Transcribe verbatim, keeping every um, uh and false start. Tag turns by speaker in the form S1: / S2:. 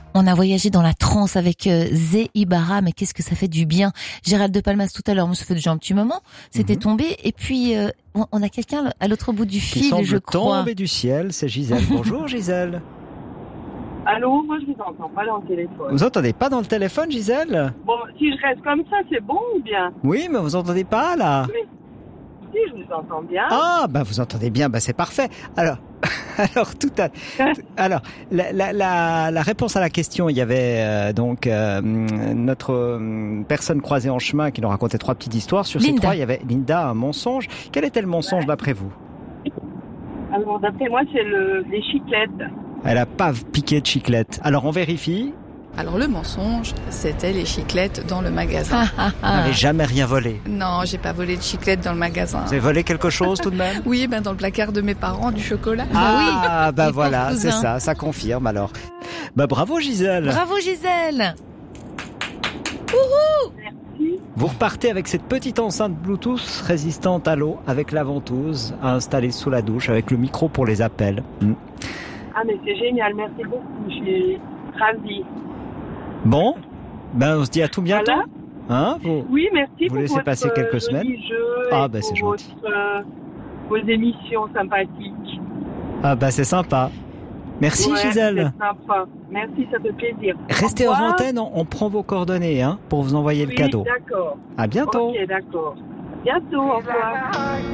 S1: On a voyagé dans la transe avec euh, Zé Ibarra, mais qu'est-ce que ça fait du bien. Gérald de Palmas tout à l'heure, moi ça fait déjà un petit moment, c'était mm-hmm. tombé. Et puis euh, on, on a quelqu'un à l'autre bout du fil,
S2: Qui
S1: je crois.
S2: tomber du ciel, c'est Gisèle. Bonjour Gisèle.
S3: Allô, moi je vous entends pas dans le téléphone.
S2: Vous entendez pas dans le téléphone, Gisèle?
S3: Bon, si je reste comme ça, c'est bon ou bien?
S2: Oui, mais vous entendez pas là?
S3: Oui. Si, je vous entends bien.
S2: Ah, bah vous entendez bien, bah c'est parfait. Alors, alors tout à, alors la, la, la, la réponse à la question, il y avait euh, donc euh, notre euh, personne croisée en chemin qui nous racontait trois petites histoires. Sur
S1: Linda.
S2: Ces trois, il y avait Linda, un mensonge. Quel était le mensonge ouais. d'après vous?
S3: Alors d'après moi, c'est le, les chiclettes.
S2: Elle a pas piqué de chiclette. Alors on vérifie.
S4: Alors le mensonge, c'était les chiclettes dans le magasin.
S2: Ah, ah, ah. Vous n'avez jamais rien volé?
S4: Non, j'ai pas volé de chiclettes dans le magasin.
S2: Vous avez volé quelque chose tout de même?
S4: Oui, ben dans le placard de mes parents, du chocolat.
S2: Ah,
S1: oui.
S2: bah voilà, c'est ça, ça confirme alors. Bah bravo Gisèle.
S1: Bravo Gisèle. Wouhou.
S3: Merci.
S2: Vous repartez avec cette petite enceinte Bluetooth résistante à l'eau avec la ventouse à installer sous la douche avec le micro pour les appels. Hmm.
S3: Ah mais c'est génial, merci beaucoup, je suis ravie.
S2: Bon, ben on se dit à tout bientôt.
S3: Voilà.
S2: Hein, vous,
S3: oui, merci
S2: vous
S3: pour
S2: laissez
S3: votre
S2: passer quelques
S3: euh,
S2: semaines.
S3: Jeu
S2: ah
S3: et
S2: ben c'est
S3: pour
S2: gentil.
S3: Votre, euh, vos émissions sympathiques.
S2: Ah ben c'est sympa. Merci
S3: ouais,
S2: Gisèle.
S3: C'est sympa. Merci, ça fait plaisir.
S2: Restez aux antennes, on, on prend vos coordonnées hein, pour vous envoyer
S3: oui,
S2: le cadeau.
S3: D'accord.
S2: À bientôt.
S3: Ok, d'accord. Bientôt, au revoir.